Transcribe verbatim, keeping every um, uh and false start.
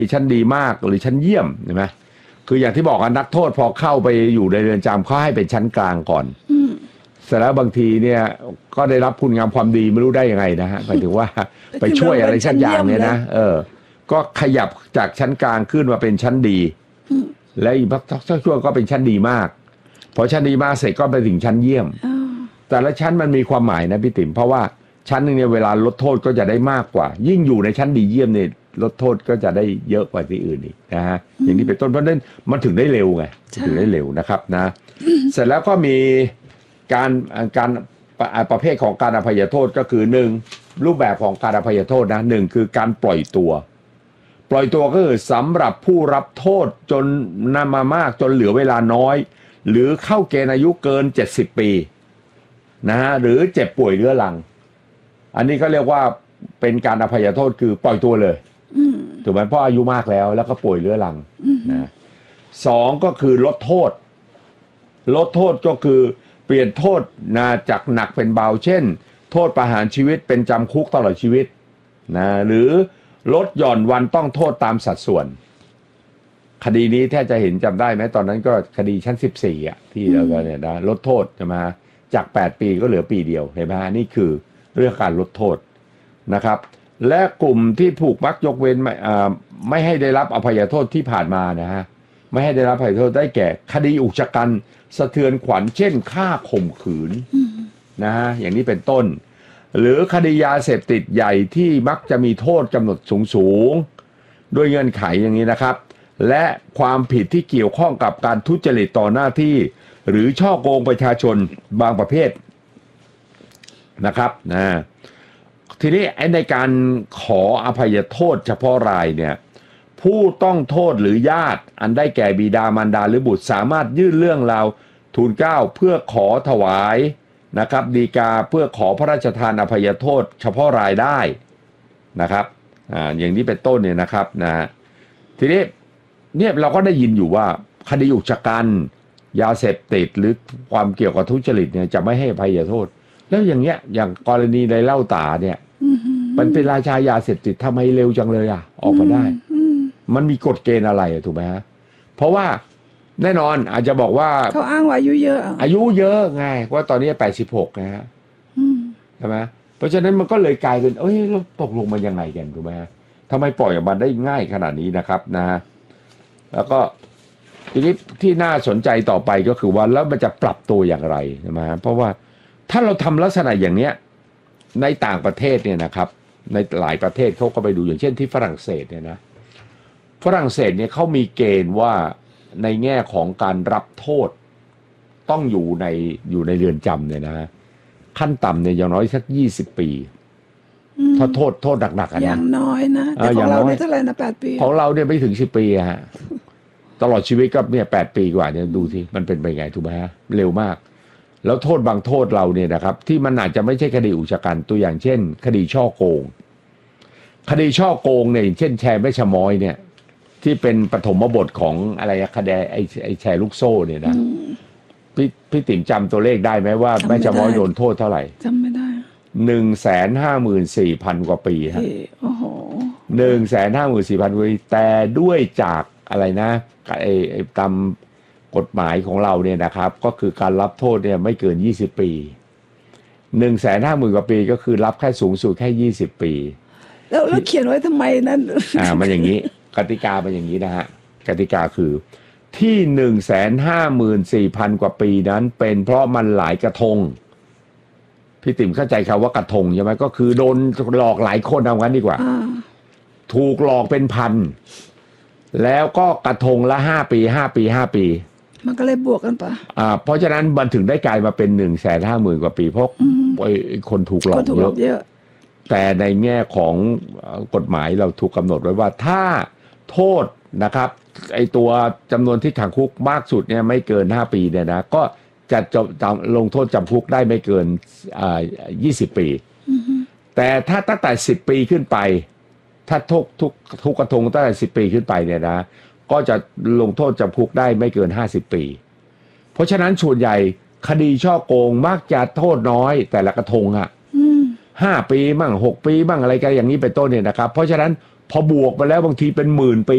ชั้นดีมากหรือชั้นเยี่ยมใช่ไหมคืออย่างที่บอกกันนักโทษพอเข้าไปอยู่ในเรือนจำเขาให้เป็นชั้นกลางก่อนเสร็จแล้วบางทีเนี่ยก็ได้รับคุณงามความดีไม่รู้ได้ยังไงนะฮะหมายถึงว่าไปช่วยอะไรสักอย่างเนี่ยนะเออก็ขยับจากชั้นกลางขึ้นมาเป็นชั้นดีและอีกสักช่วงก็เป็นชั้นดีมากพอชั้นดีมากเสร็จก็ไปถึงชั้นเยี่ยมแต่ละชั้นมันมีความหมายนะพี่ติ๋มเพราะว่าชั้นหนึ่งเนี่ยเวลาลดโทษก็จะได้มากกว่ายิ่งอยู่ในชั้นดีเยี่ยมเนี่ยลดโทษก็จะได้เยอะกว่าที่อื่นอีกนะฮะอย่างนี้เป็นต้นเพราะนั้นมันถึงได้เร็วไงถึงได้เร็วนะครับนะเสร็จแล้วก็มีการการประเภทของการอภัยโทษก็คือหนึ่งรูปแบบของการอภัยโทษนะหนึ่งคือการปล่อยตัวปล่อยตัวก็คือสำหรับผู้รับโทษจนนำมามากจนเหลือเวลาน้อยหรือเข้าเกณฑ์อายุเกินเจ็ดสิบปีนะฮะหรือเจ็บป่วยเรื้อรังอันนี้ก็เรียกว่าเป็นการอภัยโทษคือปล่อยตัวเลยถูกไหมเพราะอายุมากแล้วแล้วก็ป่วยเรื้อรังนะสองก็คือลดโทษลดโทษก็คือเปลี่ยนโทษนะจากหนักเป็นเบาเช่นโทษประหารชีวิตเป็นจำคุกตลอดชีวิตนะหรือลดหย่อนวันต้องโทษตามสัดส่วนคดีนี้แท้จะเห็นจำได้ไหมตอนนั้นก็คดีชั้นสิบสี่อ่ะที่เราเนี่ยนะลดโทษจะมาจากแปดปีก็เหลือปีเดียวเห็นไหมนี่คือเรื่องการลดโทษนะครับและกลุ่มที่ถูกมักยกเว้นไม่ไม่ให้ได้รับอภัยโทษที่ผ่านมานะฮะไม่ให้ได้รับอภัยโทษได้แก่คดีอุกชะกันสะเทือนขวัญเช่นฆ่าข่มขืนนะฮะอย่างนี้เป็นต้นหรือคดียาเสพติดใหญ่ที่มักจะมีโทษกำหนดสูงๆด้วยเงื่อนไขอย่างนี้นะครับและความผิดที่เกี่ยวข้องกับการทุจริตต่อหน้าที่หรือฉ้อโกงประชาชนบางประเภทนะครับนะทีนี้ในการขออภัยโทษเฉพาะรายเนี่ยผู้ต้องโทษหรือญาติอันได้แก่บิดามารดาหรือบุตรสามารถยื่นเรื่องราวทูลเกล้าเพื่อขอถวายนะครับฎีกาเพื่อขอพระราชทานอภัยโทษเฉพาะรายได้นะครับอ่าอย่างนี้เป็นต้นเนี่ยนะครับนะทีนี้เนี่ยเราก็ได้ยินอยู่ว่าคดีอุกชะกันยาเสพติดหรือความเกี่ยวกับทุจริตเนี่ยจะไม่ให้อภัยโทษแล้วอย่างเงี้ยอย่างกรณีในเล่าตาเนี่ยมันเป็นราชายาเสพติดทำไมเร็วจังเลยอ่ะออกมาได้มันมีกฎเกณฑ์อะไรถูกไหมฮะเพราะว่าแน่นอนอาจจะบอกว่าเขาอ้างว่าอายุเยอะอายุเยอะไงว่าตอนนี้แปดสิบหกนะฮะใช่ไหมเพราะฉะนั้นมันก็เลยกลายเป็นเอ้ยเราตกลงมันยังไงกันถูกไหมฮะทำไมปล่อยออกมาได้ง่ายขนาดนี้นะครับนะแล้วก็ทีนี้ที่น่าสนใจต่อไปก็คือว่าแล้วมันจะปรับตัวอย่างไรใช่ไหมเพราะว่าถ้าเราทำลักษณะอย่างเนี้ยในต่างประเทศเนี่ยนะครับในหลายประเทศเขาก็ไปดูอย่างเช่นที่ฝรั่งเศสเนี่ยนะฝรั่งเศสเนี่ยเขามีเกณฑ์ว่าในแง่ของการรับโทษต้องอยู่ในอยู่ในเรือนจำเนี่ยนะขั้นต่ำเนี่ยอย่างน้อยสักยี่สิบปีถ้าโทษโทษหนักๆนะอย่างน้อยนะแต่ของเราเนี่ยเท่าไหร่นะแปดปีของเราเนี่ยไม่ถึงสิบปีฮะตลอดชีวิตก็เนี่ยแปดปีกว่าเนี่ยดูสิมันเป็นไปไงถูกไหมฮะเร็วมากแล้วโทษบางโทษเราเนี่ยนะครับที่มันอาจจะไม่ใช่คดีอุกชะกันตัวอย่างเช่นคดีช่อโกงคดีช่อโกงเนี่ยเช่นแชร์แม่ชะม้อยเนี่ยที่เป็นปฐมบทของอะไรคดีไอ้ไอ้แชร์ลูกโซ่เนี่ยนะพี่พี่ติ๋มจำตัวเลขได้ไหมว่าแม่ชะม้อยโดนโทษเท่าไหร่จำไม่ได้หนึ่งแสนห้าหมื่นสี่พันกว่าปีฮะโอ้โหหนึ่งแสนห้าหมื่นสี่พันกว่าปีแต่ด้วยจากอะไรนะไอ้ไอ้ตามกฎหมายของเราเนี่ยนะครับก็คือการรับโทษเนี่ยไม่เกินยี่สิบปี หนึ่งแสนห้าหมื่น กว่าปีก็คือรับแค่สูงสุดแค่ยี่สิบปีแล้วแล้วเขียนไว้ทำไมนั้นอ่ามันอย่างนี้กติกาเป็นอย่างนี้นะฮะกติกาคือที่ หนึ่งแสนห้าหมื่นสี่พัน กว่าปีนั้นเป็นเพราะมันหลายกระทงพี่ติ๋มเข้าใจคำว่ากระทงใช่ไหมก็คือโดนหลอกหลายคนเอางั้นดีกว่าถูกหลอกเป็นพันแล้วก็กระทงละห้าปีห้าปีห้าปีมันก็เลยบวกกันไปอ่าเพราะฉะนั้นมันถึงได้กลายมาเป็นหนึ่งแสนห้าหมื่นกว่าปีเพราะคนถูกหลอกเยอะแต่ในแง่ของกฎหมายเราถูกกำหนดไว้ว่าถ้าโทษนะครับไอตัวจำนวนที่ขังคุกมากสุดเนี่ยไม่เกินห้าปีเนี่ยนะก็จะจะลงโทษจำคุกได้ไม่เกินอ่ายี่สิบปีแต่ถ้าตั้งแต่สิบปีขึ้นไปถ้าทุกทุกทุกกระทงตั้งแต่สิบปีขึ้นไปเนี่ยนะก็จะลงโทษจำคุกได้ไม่เกินห้าสิบปีเพราะฉะนั้นส่วนใหญ่คดีช่อโกงมักจะโทษน้อยแต่ละกระทงอ่ะห้าปีบ้างหกปีบ้างอะไรกันอย่างนี้เป็นต้นเนี่ยนะครับเพราะฉะนั้นพอบวกไปแล้วบางทีเป็นหมื่นปี